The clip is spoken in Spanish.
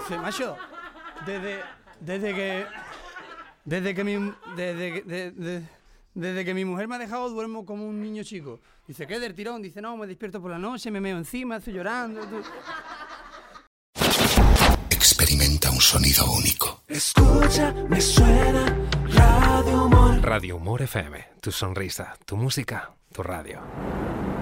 Dice, macho, desde que mi mujer me ha dejado duermo como un niño chico. Dice, ¿qué del tirón? Dice, no, me despierto por la noche, me meo encima, estoy llorando. Experimenta un sonido único. Escucha, me suena Radio Humor. Radio Humor FM, tu sonrisa, tu música, tu radio.